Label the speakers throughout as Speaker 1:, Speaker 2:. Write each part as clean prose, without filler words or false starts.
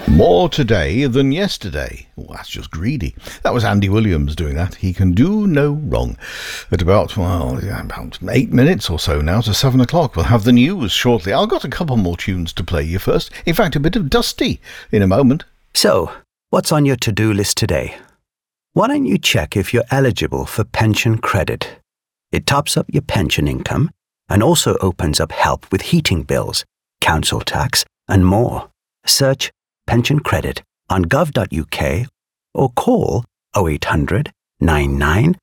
Speaker 1: More today than yesterday. Oh, that's just greedy. That was Andy Williams doing that. He can do no wrong. At about 8 minutes or so now to 7 o'clock. We'll have the news shortly. I've got a couple more tunes to play you first. In fact, a bit of Dusty in a moment.
Speaker 2: So, what's on your to-do list today? Why don't you check if you're eligible for pension credit? It tops up your pension income and also opens up help with heating bills, council tax, and more. Search pension credit on gov.uk or call 0800 99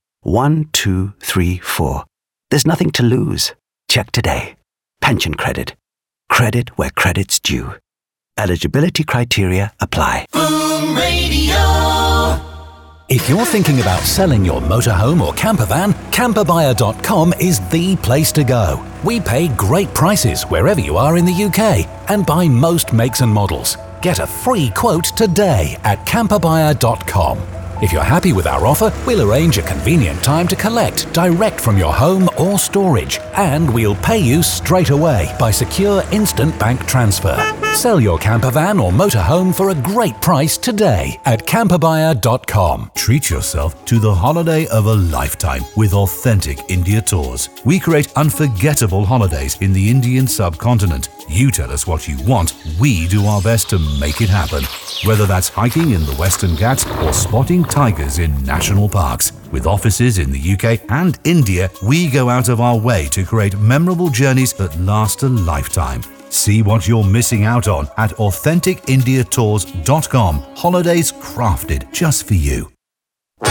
Speaker 2: 1234. There's nothing to lose. Check today. Pension credit. Credit where credit's due. Eligibility criteria apply.
Speaker 3: Boom Radio.
Speaker 4: If you're thinking about selling your motorhome or camper van, camperbuyer.com is the place to go. We pay great prices wherever you are in the UK and buy most makes and models. Get a free quote today at camperbuyer.com. If you're happy with our offer, we'll arrange a convenient time to collect direct from your home or storage, and we'll pay you straight away by secure instant bank transfer. Sell your camper van or motorhome for a great price today at camperbuyer.com.
Speaker 5: Treat yourself to the holiday of a lifetime with Authentic India Tours. We create unforgettable holidays in the Indian subcontinent. You tell us what you want, we do our best to make it happen. Whether that's hiking in the Western Ghats or spotting tigers in national parks. With offices in the UK and India, we go out of our way to create memorable journeys that last a lifetime. See what you're missing out on at AuthenticIndiaTours.com. Holidays crafted just for you.